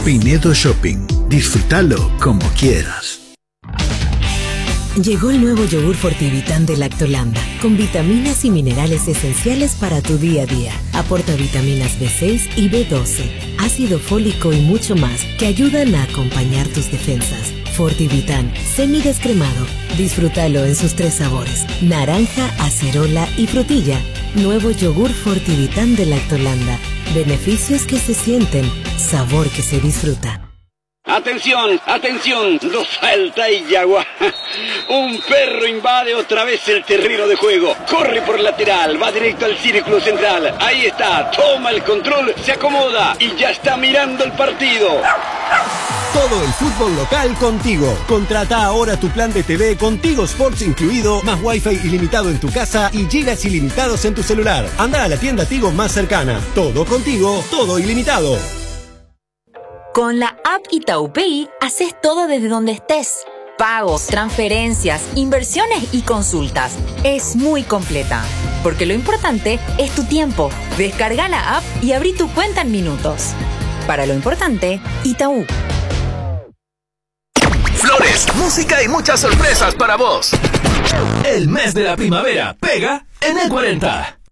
Pinedo Shopping. Disfrútalo como quieras. Llegó el nuevo yogur Fortivitán de Lactolanda, con vitaminas y minerales esenciales para tu día a día. Aporta vitaminas B6 y B12, ácido fólico y mucho más que ayudan a acompañar tus defensas. Fortivitán, semidescremado. Disfrútalo en sus 3 sabores: naranja, acerola y frutilla. Nuevo yogur Fortivitán de Lactolanda. Beneficios que se sienten, sabor que se disfruta. ¡Atención! ¡Atención! ¡Lo salta y Yagua! Un perro invade otra vez el terreno de juego. Corre por lateral, va directo al círculo central. Ahí está, toma el control, se acomoda y ya está mirando el partido. Todo el fútbol local contigo. Contrata ahora tu plan de TV con Tigo Sports incluido, más Wi-Fi ilimitado en tu casa y gigas ilimitados en tu celular. Anda a la tienda Tigo más cercana. Todo contigo, todo ilimitado. Con la app Itaú Pay, haces todo desde donde estés. Pagos, transferencias, inversiones y consultas. Es muy completa. Porque lo importante es tu tiempo. Descarga la app y abrí tu cuenta en minutos. Para lo importante, Itaú. Flores, música y muchas sorpresas para vos. El mes de la primavera pega en el 40.